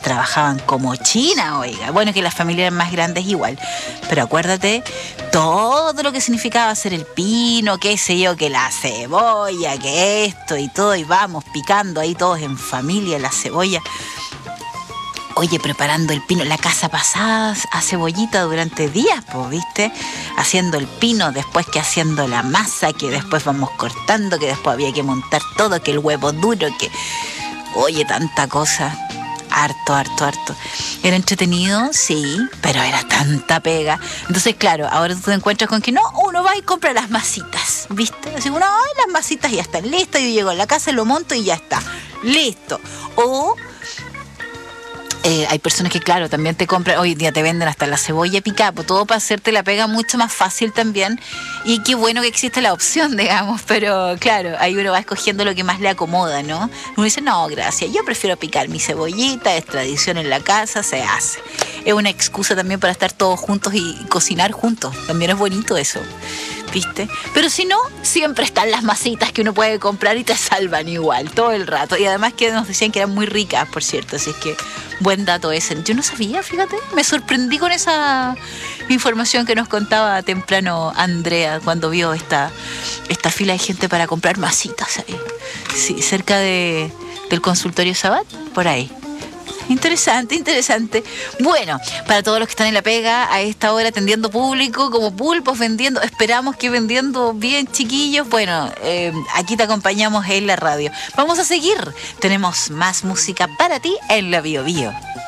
trabajaban como China, oiga. Bueno, que las familias más grandes igual. Pero acuérdate todo lo que significaba hacer el pino, qué sé yo, que la cebolla, que esto y todo. Y vamos picando ahí todos en familia la cebolla. Oye, preparando el pino, la casa pasada a cebollita durante días, pues, ¿viste? Haciendo el pino, después que haciendo la masa, que después vamos cortando, que después había que montar todo, que el huevo duro, que... Oye, tanta cosa. Harto. Era entretenido, sí, pero era tanta pega. Entonces, claro, ahora tú te encuentras con que no, uno va y compra las masitas, ¿viste? Así uno, ay, las masitas ya están listas, yo llego a la casa, lo monto y ya está, listo. O... hay personas que, claro, también te compran, hoy día te venden hasta la cebolla picada, pues todo para hacerte la pega mucho más fácil también. Y qué bueno que existe la opción, digamos, pero claro, ahí uno va escogiendo lo que más le acomoda, ¿no? Uno dice, no, gracias, yo prefiero picar mi cebollita, es tradición en la casa, se hace. Es una excusa también para estar todos juntos y cocinar juntos, también es bonito eso, ¿viste? Pero si no, siempre están las masitas que uno puede comprar y te salvan igual, todo el rato. Y además que nos decían que eran muy ricas, por cierto, así es que... Buen dato ese. Yo no sabía, fíjate. Me sorprendí con esa información que nos contaba temprano Andrea cuando vio esta fila de gente para comprar masitas ahí. Sí, cerca del consultorio Sabat, por ahí. Interesante. Bueno, para todos los que están en la pega a esta hora atendiendo público, como pulpos vendiendo, esperamos que vendiendo bien, chiquillos. Bueno, aquí te acompañamos en la radio. Vamos a seguir. Tenemos más música para ti en la Bio Bio.